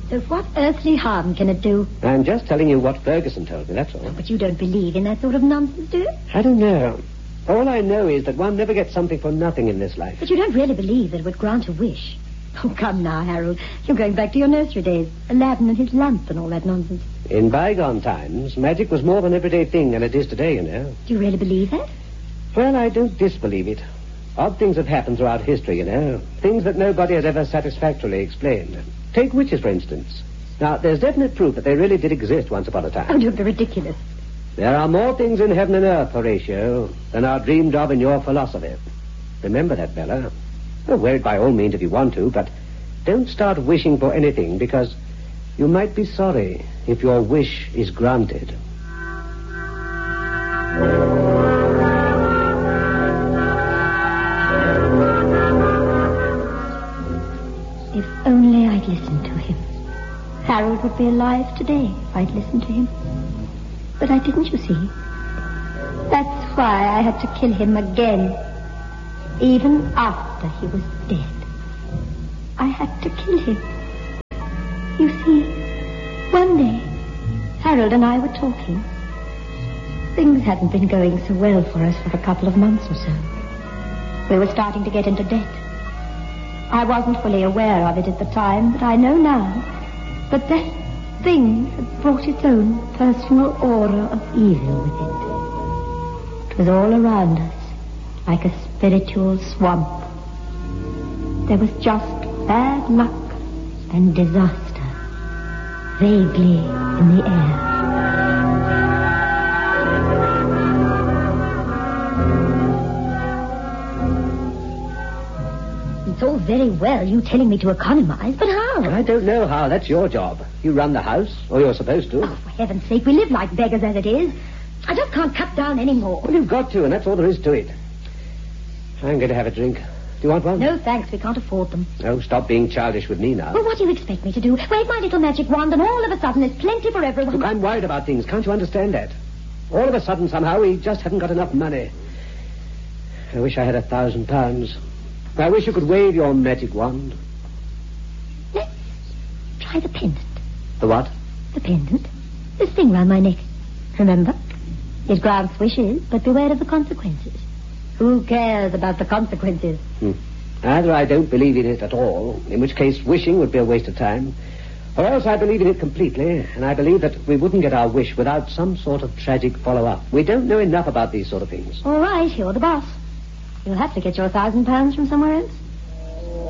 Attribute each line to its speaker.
Speaker 1: So what earthly harm can it do?
Speaker 2: I'm just telling you what Ferguson told me, that's all.
Speaker 1: But you don't believe in that sort of nonsense, do you?
Speaker 2: I don't know. All I know is that one never gets something for nothing in this life.
Speaker 1: But you don't really believe that it would grant a wish. Oh, come now, Harold. You're going back to your nursery days. Aladdin and his lamp and all that nonsense.
Speaker 2: In bygone times, magic was more of an everyday thing than it is today, you know.
Speaker 1: Do you really believe that?
Speaker 2: Well, I don't disbelieve it. Odd things have happened throughout history, you know. Things that nobody has ever satisfactorily explained. Take witches, for instance. Now, there's definite proof that they really did exist once upon a time.
Speaker 1: Oh, don't be ridiculous.
Speaker 2: There are more things in heaven and earth, Horatio, than are dreamed of in your philosophy. Remember that, Bella. Oh, wear it by all means if you want to, but don't start wishing for anything, because you might be sorry if your wish is granted.
Speaker 1: If only I'd listened to him. Harold would be alive today if I'd listened to him. But I didn't, you see. That's why I had to kill him again. Even after he was dead. I had to kill him. You see, one day, Harold and I were talking. Things hadn't been going so well for us for a couple of months or so. We were starting to get into debt. I wasn't fully aware of it at the time, but I know now that that thing had brought its own personal aura of evil with it. It was all around us, like a spiritual swamp. There was just bad luck and disaster, vaguely in the air. It's all very well, you telling me to economize, but how?
Speaker 2: I don't know how. That's your job. You run the house, or you're supposed to.
Speaker 1: Oh, for heaven's sake, we live like beggars as it is. I just can't cut down any more.
Speaker 2: Well, you've got to, and that's all there is to it. I'm going to have a drink. Do you want one?
Speaker 1: No, thanks. We can't afford them.
Speaker 2: Oh, stop being childish with me now.
Speaker 1: Well, what do you expect me to do? Wave my little magic wand and all of a sudden there's plenty for everyone.
Speaker 2: Look, I'm worried about things. Can't you understand that? All of a sudden, somehow, we just haven't got enough money. I wish I had £1,000. I wish you could wave your magic wand.
Speaker 1: Let's try the pendant.
Speaker 2: The what?
Speaker 1: The pendant. This thing round my neck. Remember? It grants wishes, but beware of the consequences. Who cares about the consequences?
Speaker 2: Either I don't believe in it at all, in which case wishing would be a waste of time, or else I believe in it completely, and I believe that we wouldn't get our wish without some sort of tragic follow-up. We don't know enough about these sort of things.
Speaker 1: All right, you're the boss. You'll have to get your £1,000 from somewhere else.